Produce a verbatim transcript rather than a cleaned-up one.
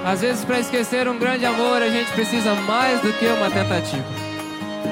Às vezes, para esquecer um grande amor, a gente precisa mais do que uma tentativa.